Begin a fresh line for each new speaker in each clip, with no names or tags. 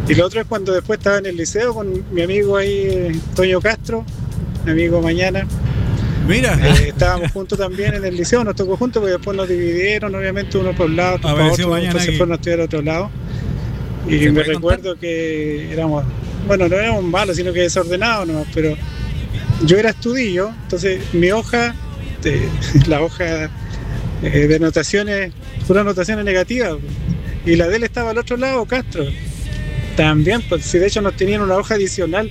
Y lo otro es cuando después estaba en el liceo con mi amigo ahí, Toño Castro, mi amigo Mañana.
Mira.
Estábamos juntos también en el liceo, nos tocó juntos porque después nos dividieron, obviamente, uno por un lado, otro para otro, después se fueron a estudiar a otro lado. Y me recuerdo que éramos, bueno, no éramos malos, sino que desordenados nomás, pero yo era estudillo, entonces mi hoja, la hoja de anotaciones, puras anotaciones negativas, y la de él estaba al otro lado, Castro. También, pues si de hecho nos tenían una hoja adicional,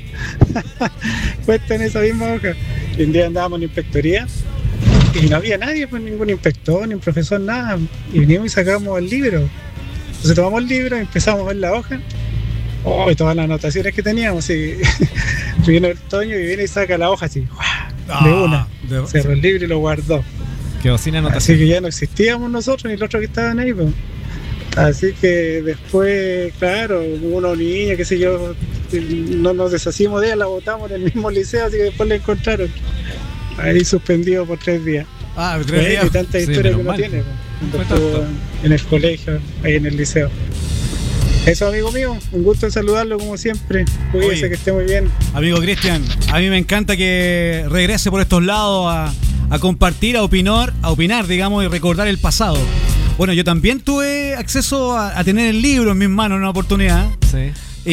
puesta en esa misma hoja. Y un día andábamos en inspectoría y no había nadie, pues ningún inspector, ni un profesor, nada. Y vinimos y sacamos el libro. Entonces tomamos el libro y empezamos a ver la hoja. Y todas las anotaciones que teníamos. Y viene el Toño y viene y saca la hoja así, de una. Cerró el libro y lo guardó.
Quedó sin anotación.
Así que ya no existíamos nosotros ni los otros que estaban ahí, pues. Así que después, claro, hubo una niña, qué sé yo, no nos deshacimos de ella, la botamos en el mismo liceo, así que después la encontraron. Ahí suspendido por 3 días.
3 días.
Y tanta historia que uno tiene, cuando estuvo en el colegio, ahí en el liceo. Eso, amigo mío, un gusto en saludarlo como siempre. Cuídese, que esté muy bien.
Amigo Cristian, a mí me encanta que regrese por estos lados a compartir, a opinar, digamos, y recordar el pasado. Bueno, yo también tuve acceso a tener el libro en mis manos en una oportunidad.
Sí.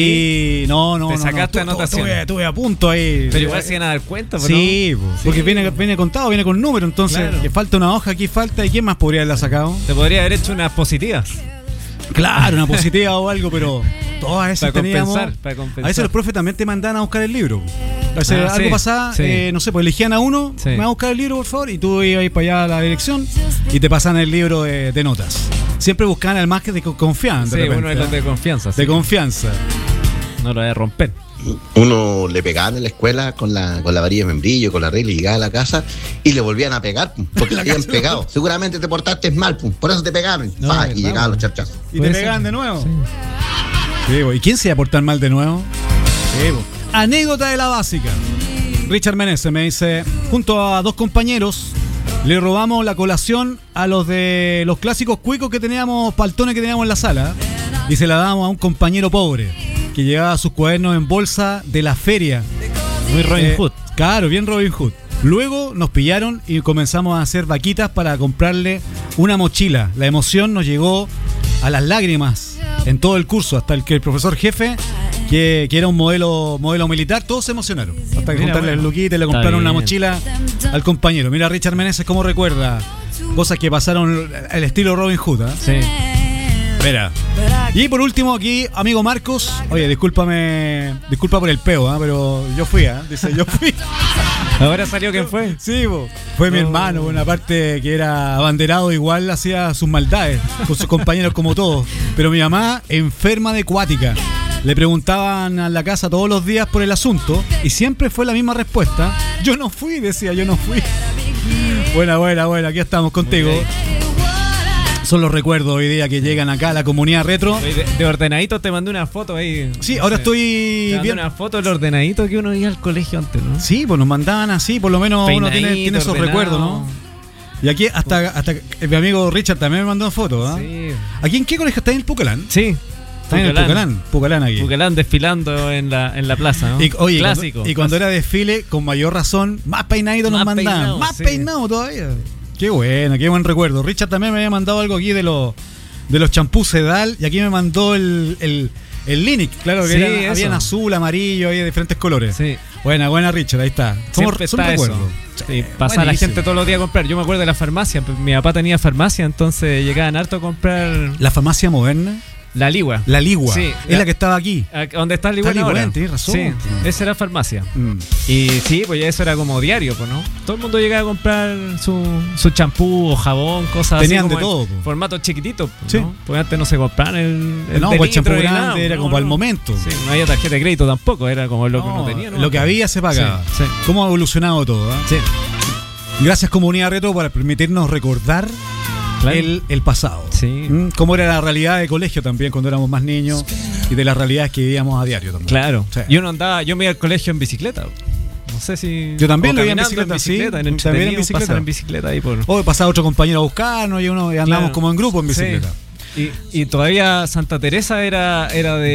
Y no.
Te sacaste anotaciones.
Estuve a punto ahí.
Pero igual se iban a dar cuenta, ¿no?
Sí, porque viene contado, viene con número. Entonces, claro, que falta una hoja, aquí falta. ¿Y quién más podría haberla sacado?
Te podría haber hecho unas positivas.
Claro, una positiva o algo, pero todas esas teníamos.
Para compensar.
A veces los profes también te mandaban a buscar el libro. A veces algo pasaba, no sé, pues elegían a uno, me va a buscar el libro, por favor, y tú ibas para allá a la dirección y te pasaban el libro de notas. Siempre buscaban al más que de confianza.
Sí, uno es de confianza.
De confianza.
No lo voy a romper.
Uno le pegaban en la escuela con la varilla de membrillo, con la regla, y llegaba a la casa y le volvían a pegar, porque le habían pegado. Seguramente te portaste mal, por eso te pegaron. Y llegaban los charchazos.
Y te pegaban de nuevo. Sí. ¿Y quién se iba a portar mal de nuevo? Sí, anécdota de la básica. Richard Meneses me dice, junto a 2 compañeros, le robamos la colación a los de los clásicos cuicos que teníamos, paltones que teníamos en la sala, y se la damos a un compañero pobre que llevaba sus cuadernos en bolsa de la feria.
Muy Robin Hood.
Claro, bien Robin Hood. Luego nos pillaron y comenzamos a hacer vaquitas para comprarle una mochila. La emoción nos llegó a las lágrimas en todo el curso, hasta el profesor jefe, que era un modelo militar, todos se emocionaron. Hasta que juntarle el luquito y le compraron una mochila al compañero. Mira, Richard Meneses cómo recuerda cosas que pasaron al estilo Robin Hood, ¿eh?
Sí.
Mira. Y por último aquí, amigo Marcos. Oye, disculpa por el peo, pero yo fui, dice, yo fui.
¿Ahora salió quién fue?
Sí, fue mi hermano, una parte que era abanderado, igual hacía sus maldades con sus compañeros como todos. Pero mi mamá, enferma de cuática. Le preguntaban a la casa todos los días por el asunto y siempre fue la misma respuesta. Yo no fui, decía, yo no fui. Buena, aquí estamos contigo. Son los recuerdos hoy día que llegan acá a la comunidad retro.
De ordenadito te mandé una foto ahí.
Sí, ahora estoy
viendo una foto del ordenadito que uno iba al colegio antes, ¿no?
Sí, pues nos mandaban así, por lo menos uno tiene esos ordenado. Recuerdos, ¿no? Y aquí hasta mi amigo Richard también me mandó una foto, ¿eh? Sí. ¿Aquí en qué colegio está? ¿En el Pucalán?
Sí.
Está en el Pucalán aquí.
Pucalán desfilando en la plaza, ¿no?
Oye,
clásico.
Cuando era desfile, con mayor razón, más peinaditos nos mandaban. Más peinado todavía. Qué bueno, qué buen recuerdo. Richard también me había mandado algo aquí de los champús Sedal, y aquí me mandó el Linic, claro, que había en azul, amarillo, ahí de diferentes colores. Sí. Buena Richard, ahí está. Son recuerdos.
Sí, pasa la gente todos los días a comprar. Yo me acuerdo de la farmacia, mi papá tenía farmacia, entonces llegaban harto a comprar.
¿La farmacia moderna?
La Ligua.
Sí, es la que estaba aquí.
¿Dónde está el Ligua ahora?
Tienes razón.
Sí, esa era farmacia. Y sí, pues ya eso era como diario, pues, ¿no? Todo el mundo llegaba a comprar su champú o jabón, cosas
tenían
así.
Tenían de todo.
Formatos chiquititos, pues,
sí.
¿no? Porque antes no se compraban el
champú grande era como para el momento.
Sí, no había tarjeta de crédito tampoco, era como lo que uno tenía, ¿no?
Lo que había se pagaba.
Sí.
¿Cómo ha evolucionado todo? Sí. Gracias, comunidad retro, por permitirnos recordar el pasado.
Sí.
Cómo era la realidad de colegio también cuando éramos más niños y de las realidades que vivíamos a diario también.
Claro. Sí. Yo me iba al colegio en bicicleta. No sé si.
Yo también lo iba en bicicleta, sí.
También en bicicleta ahí por.
O pasaba otro compañero a buscarnos y andábamos como en grupo en bicicleta.
Sí. Y todavía Santa Teresa era de